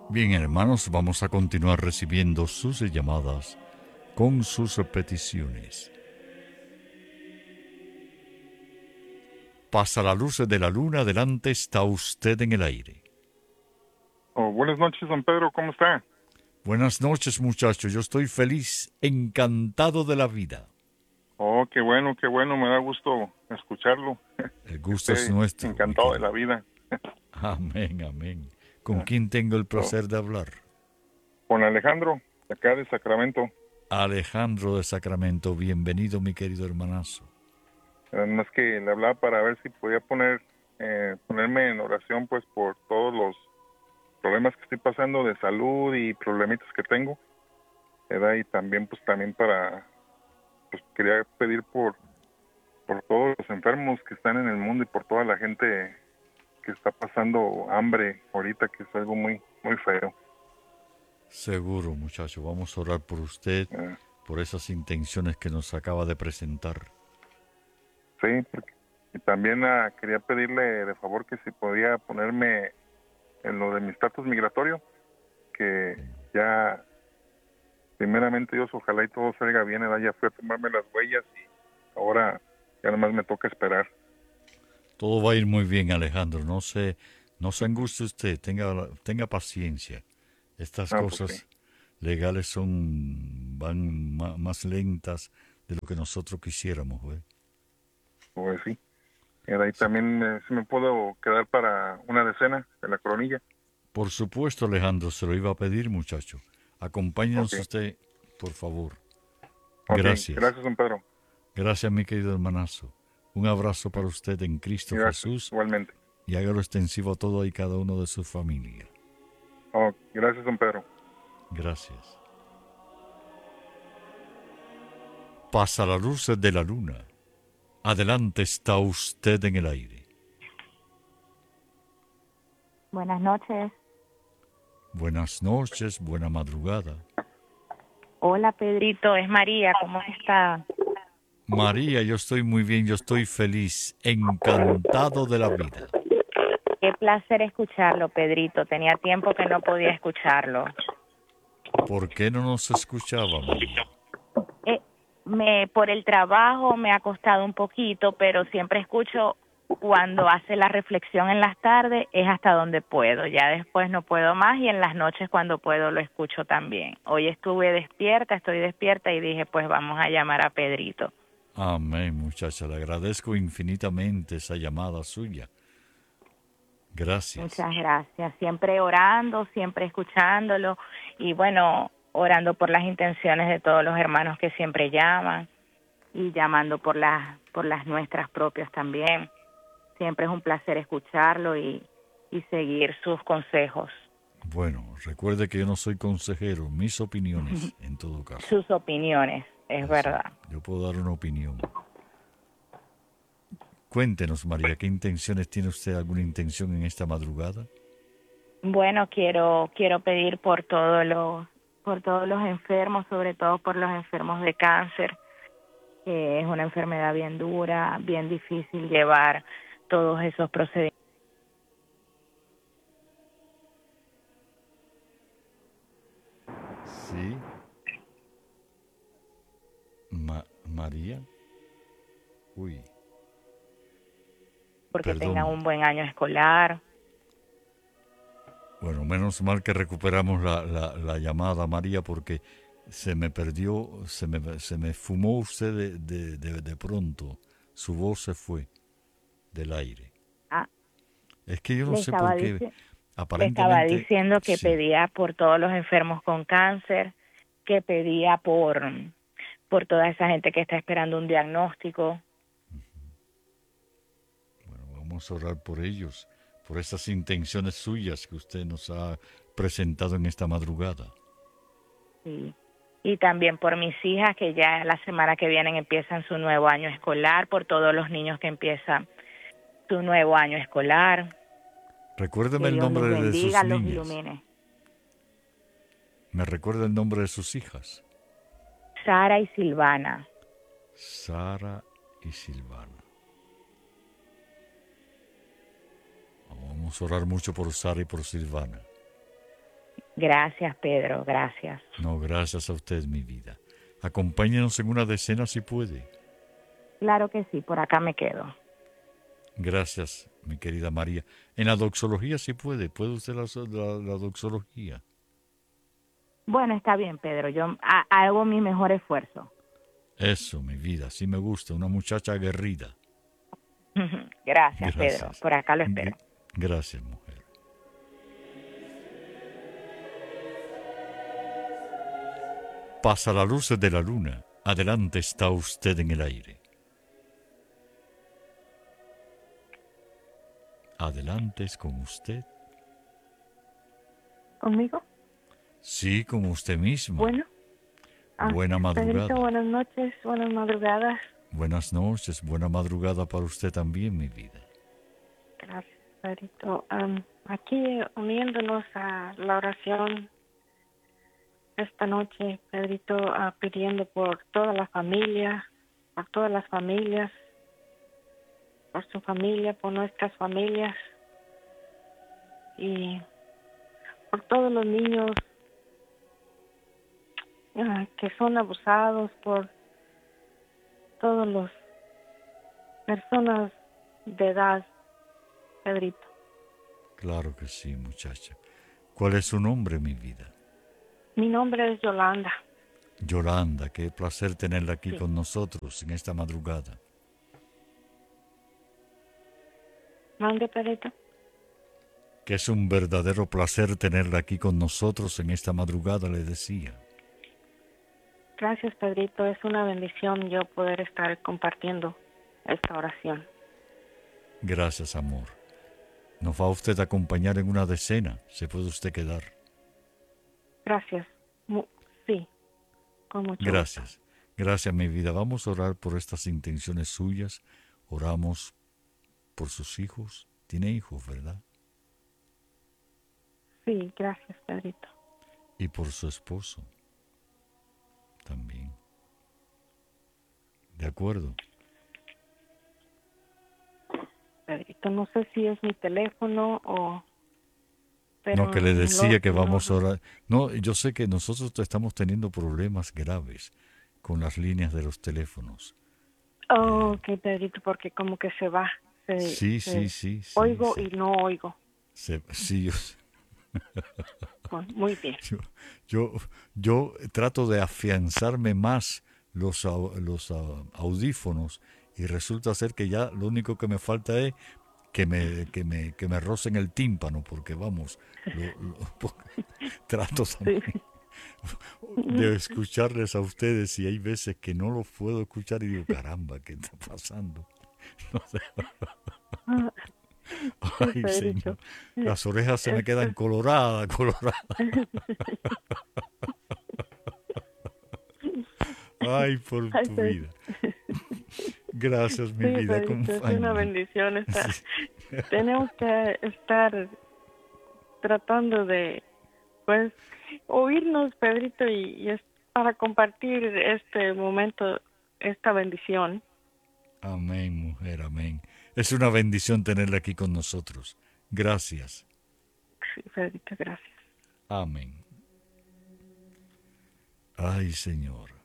Bien, hermanos, vamos a continuar recibiendo sus llamadas con sus peticiones. Pasa la luz de la luna, adelante está usted en el aire. Oh, buenas noches, don Pedro, ¿cómo está? Buenas noches, muchachos, yo estoy feliz, encantado de la vida. Oh, qué bueno, me da gusto escucharlo. El Que gusto es esté nuestro, mi encantado de la querido. vida. Amén, amén. ¿Con Ah, quién tengo el oh, placer de hablar? Con Alejandro, de acá de Sacramento. Alejandro de Sacramento, bienvenido, mi querido hermanazo. Más que le hablaba para ver si podía ponerme en oración, pues, por todos los problemas que estoy pasando de salud y problemitas que tengo, ¿verdad? Y también, pues, pues, quería pedir por todos los enfermos que están en el mundo y por toda la gente que está pasando hambre ahorita, que es algo muy, muy feo. Seguro, muchacho, vamos a orar por usted, Eh, por esas intenciones que nos acaba de presentar. sí, y también quería pedirle de favor que si podía ponerme en lo de mi estatus migratorio, que ya, primeramente Dios, ojalá y todo salga bien, ¿verdad? Ya fui a tomarme las huellas y ahora ya nomás me toca esperar. Todo va a ir muy bien, Alejandro. No se angustie usted, tenga paciencia. Estas Ah, pues sí, cosas legales van más lentas de lo que nosotros quisiéramos, ¿ve? pues sí. Y de ahí Así que, también, si me puedo quedar para una decena de la coronilla. por supuesto, Alejandro, se lo iba a pedir, muchacho. Ok, Acompáñenos usted, por favor. ok, Gracias. gracias, don Pedro. Gracias, mi querido hermanazo. Un abrazo para usted en Cristo Gracias, Jesús igualmente. y hágalo extensivo a todo y cada uno de su familia. Oh, gracias, don Pedro. Gracias. Pasa la luz de la luna. Adelante está usted en el aire. Buenas noches. Buenas noches, buena madrugada. Hola Pedrito, es María, ¿cómo está? María, yo estoy muy bien, yo estoy feliz, encantado de la vida. Qué placer escucharlo, Pedrito. Tenía tiempo que no podía escucharlo. ¿Por qué no nos escuchaba, María? Eh, por el trabajo me ha costado un poquito, pero siempre escucho cuando hace la reflexión en las tardes, es hasta donde puedo. Ya después no puedo más y en las noches cuando puedo lo escucho también. Hoy estoy despierta y dije, pues vamos a llamar a Pedrito. Amén, muchacha, le agradezco infinitamente esa llamada suya. Gracias. Muchas gracias. Siempre orando, siempre escuchándolo y bueno, orando por las intenciones de todos los hermanos que siempre llaman y llamando por las nuestras propias también. Siempre es un placer escucharlo y seguir sus consejos, Bueno, recuerde que yo no soy consejero, mis opiniones, en todo caso. sus opiniones, es verdad. Exacto, yo puedo dar una opinión. Cuéntenos, María, ¿qué intenciones tiene usted? ¿Alguna intención en esta madrugada? Bueno, quiero pedir por todos los enfermos, sobre todo por los enfermos de cáncer, que es una enfermedad bien dura, bien difícil llevar todos esos procedimientos. Sí, María. Uy, Porque tengan perdón. un buen año escolar. Bueno, menos mal que recuperamos la llamada, María, porque se me perdió, se me fumó usted de pronto. Su voz se fue del aire. Ah, Es que yo no le sé estaba por qué. dici- le estaba Aparentemente, diciendo que sí. pedía por todos los enfermos con cáncer, que pedía por toda esa gente que está esperando un diagnóstico. Bueno, vamos a orar por ellos, por esas intenciones suyas que usted nos ha presentado en esta madrugada. Sí. Y también por mis hijas que ya la semana que viene empiezan su nuevo año escolar, por todos los niños que empiezan su nuevo año escolar. Recuérdeme Que el Dios nombre los de sus bendiga, los niñas. ilumine. ¿Me recuerda el nombre de sus hijas? Sara y Silvana. Sara y Silvana. Vamos a orar mucho por Sara y por Silvana. Gracias, Pedro, gracias. No, gracias a usted, mi vida. Acompáñenos en una decena si puede. Claro que sí, por acá me quedo. Gracias, mi querida María. En la doxología si puede. ¿Puede usted la doxología? Bueno, está bien, Pedro, yo hago mi mejor esfuerzo. Eso, mi vida, sí me gusta. Una muchacha aguerrida. Gracias, Pedro, Gracias. por acá lo espero. Gracias, mujer. Pasa la luz de la luna. Adelante está usted en el aire. Adelante es con usted. ¿Conmigo? Sí, con usted misma. Bueno. Buena madrugada. Pedrito, buenas noches, buenas madrugadas. Buenas noches, buena madrugada para usted también, mi vida. Gracias, Pedrito. Aquí uniéndonos a la oración esta noche, Pedrito, pidiendo por toda la familia, por todas las familias, por su familia, por nuestras familias y por todos los niños que son abusados, por todas las personas de edad, Pedrito. Claro que sí, muchacha. ¿Cuál es su nombre, mi vida? Mi nombre es Yolanda. Yolanda, qué placer tenerla aquí Sí. con nosotros en esta madrugada. ¿Mande, Pedrito? Que es un verdadero placer tenerla aquí con nosotros en esta madrugada, le decía. Gracias, Pedrito. Es una bendición yo poder estar compartiendo esta oración. Gracias, amor. Nos va usted a acompañar en una decena. ¿Se puede usted quedar? Gracias. Sí, con mucho Gracias. gusto. Gracias, mi vida. Vamos a orar por estas intenciones suyas. Oramos por sus hijos. Tiene hijos, ¿verdad? Sí, gracias, Pedrito. Y por su esposo. También. ¿De acuerdo? Pedrito, no sé si es mi teléfono o... Pero No, que le decía que vamos a no. orar. No, yo sé que nosotros estamos teniendo problemas graves con las líneas de los teléfonos. Oh, ok, Pedrito, porque como que se va. Sí. Oigo sí. y no oigo. Sí, Bueno, muy bien. yo trato de afianzarme más los audífonos y resulta ser que ya lo único que me falta es que me rocen el tímpano, porque vamos, trato también de escucharles a ustedes y hay veces que no los puedo escuchar y digo, caramba, ¿qué está pasando? No sé. Ay, Pedrito. señor, las orejas se me quedan coloradas. Ay, por tu vida. Gracias, mi vida. Pedrito, es una bendición. Sí. Tenemos que estar tratando de, pues, oírnos, Pedrito, y es para compartir este momento, esta bendición. Amén, mujer, amén. Es una bendición tenerla aquí con nosotros. Gracias. Sí, Pedrito, gracias. Amén. Ay, Señor.